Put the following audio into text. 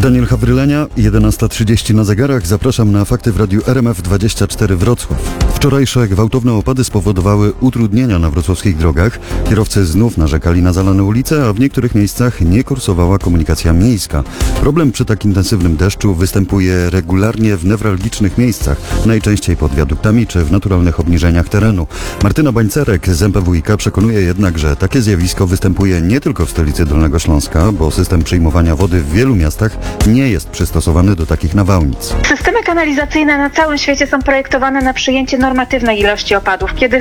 Daniel Hawrylenia, 11:30 na zegarach. Zapraszam na fakty w radiu RMF24 Wrocław. Wczorajsze gwałtowne opady spowodowały utrudnienia na wrocławskich drogach. Kierowcy znów narzekali na zalane ulice, a w niektórych miejscach nie kursowała komunikacja miejska. Problem przy tak intensywnym deszczu występuje regularnie w newralgicznych miejscach, najczęściej pod wiaduktami czy w naturalnych obniżeniach terenu. Martyna Bańcerek z MPWiK przekonuje jednak, że takie zjawisko występuje nie tylko w stolicy Dolnego Śląska, bo system przyjmowania wody w wielu miastach nie jest przystosowany do takich nawałnic. Systemy kanalizacyjne na całym świecie są projektowane na przyjęcie normatywnej ilości opadów. Kiedy